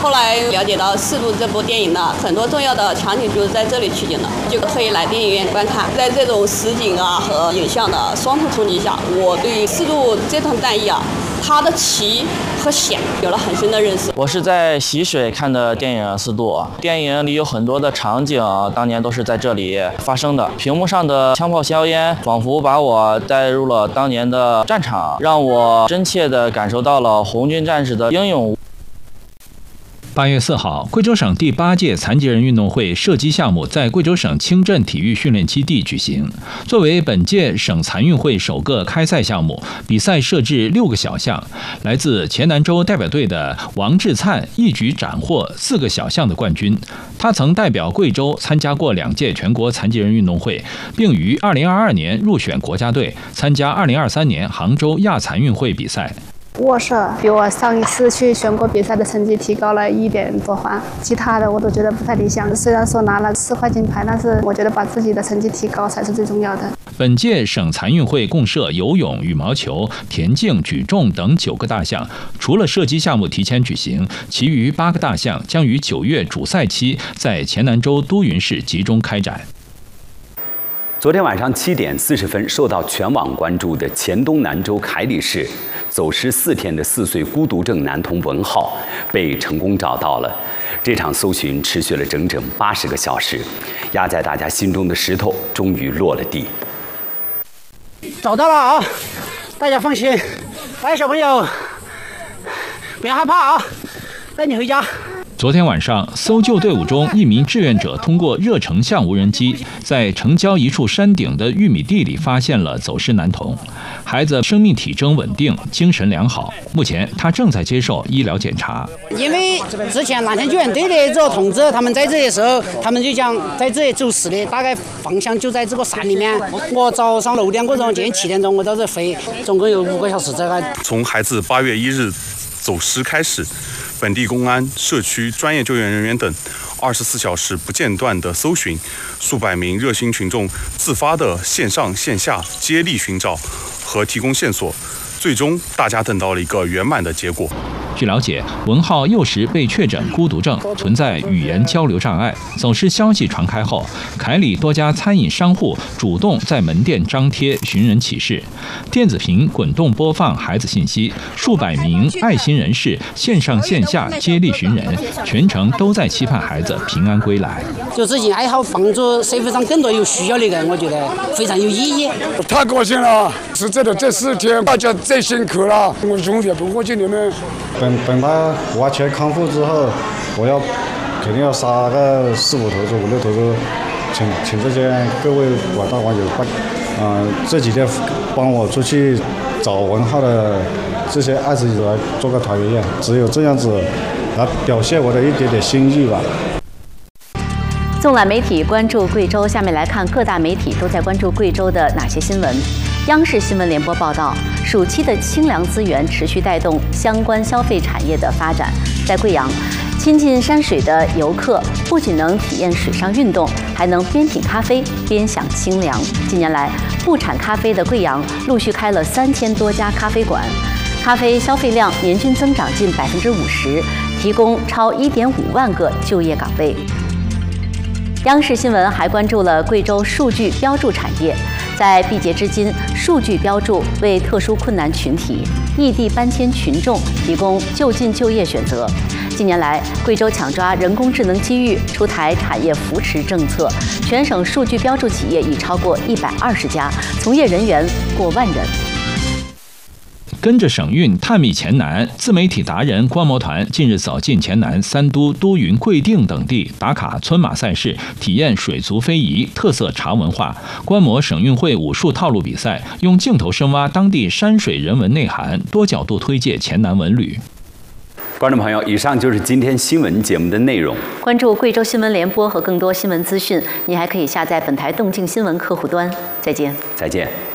后来了解到《四渡》这部电影呢，很多重要的场景就是在这里取景的，就特意来电影院观看。在这种实景啊和影像的双重冲击下，我对《四渡》这场战役啊，它的奇和险有了很深的认识。 我是在习水看的电影《四渡》，电影里有很多的场景，当年都是在这里发生的。屏幕上的枪炮硝烟，仿佛把我带入了当年的战场，让我真切地感受到了红军战士的英勇。 8月4号，贵州省第8届残疾人运动会射击项目在贵州省清镇体育训练基地举行。作为本届省残运会首个开赛项目，比赛设置6个小项。来自黔南州代表队的王志灿一举斩获4个小项的冠军。他曾代表贵州参加过2届全国残疾人运动会，并于2022年入选国家队，参加2023年杭州亚残运会比赛。 我是比我上一次去全国比赛的成绩提高了1点多分，其他的我都觉得不太理想。虽然说拿了4块金牌，但是我觉得把自己的成绩提高才是最重要的。 本届省残运会共设游泳、羽毛球、田径、举重等9个大项，除了射击项目提前举行，其余8个大项将于9月主赛期在黔南州都匀市集中开展。 昨天晚上7点40分，受到全网关注的黔东南州凯里市走失4天的4岁孤独症男童文浩被成功找到了。这场搜寻持续了整整80个小时，压在大家心中的石头终于落了地。 找到了啊！大家放心，小朋友不要害怕啊，带你回家。 昨天晚上，搜救队伍中一名志愿者通过热成像无人机，在城郊一处山顶的玉米地里发现了走失男童。孩子生命体征稳定，精神良好，目前他正在接受医疗检查。 因为之前蓝天救援队的这个同志，他们在这里的时候，他们就讲在这里走失的，大概方向就在这个山里面。我早上6点过钟，今天7点钟我到这飞，总共有5个小时在那。 从孩子8月1日走失开始，本地公安、社区专业救援人员等24小时不间断的搜寻，数百名热心群众自发的线上线下接力寻找和提供线索，最终大家等到了一个圆满的结果。 据了解，文浩幼时被确诊孤独症，存在语言交流障碍。走失消息传开后，凯里多家餐饮商户主动在门店张贴寻人启事，电子屏滚动播放孩子信息，数百名爱心人士线上线下接力寻人，全程都在期盼孩子平安归来。 就自己爱好帮助社会上更多有需要的人，我觉得非常有意义。 太高兴了！是真的，这4天大家最辛苦了，我永远不忘记你们。 等他完全康复之后，我肯定要杀个4、5头猪、5、6头猪，请这些各位广大网友这几天帮我出去找文浩的这些爱子来做个团圆宴，只有这样子来表现我的一点点心意吧。 纵览媒体关注贵州，下面来看各大媒体都在关注贵州的哪些新闻。央视新闻联播报道，暑期的清凉资源持续带动相关消费产业的发展。在贵阳，亲近山水的游客不仅能体验水上运动，还能边品咖啡边享清凉。近年来，不产咖啡的贵阳陆续开了3000多家咖啡馆，咖啡消费量年均增长近50%，提供超1.5万个就业岗位。央视新闻还关注了贵州数据标注产业。在毕节至今，数据标注为特殊困难群体、异地搬迁群众提供就近就业选择。近年来，贵州抢抓人工智能机遇，出台产业扶持政策，全省数据标注企业已超过120家，从业人员过万人。 跟着省运探秘黔南，自媒体达人观摩团近日走进黔南3都都匀、贵定等地，打卡村马赛事，体验水族非遗、特色茶文化，观摩省运会武术套路比赛，用镜头深挖当地山水人文内涵，多角度推介黔南文旅。 观众朋友，以上就是今天新闻节目的内容。 关注贵州新闻联播和更多新闻资讯，你还可以下载本台动静新闻客户端。再见。 再见。